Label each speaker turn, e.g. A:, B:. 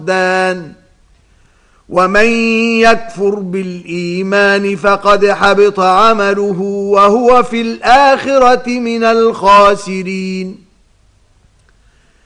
A: الأخدان ومن يكفر بالإيمان فقد حبط عمله وهو في الآخرة من الخاسرين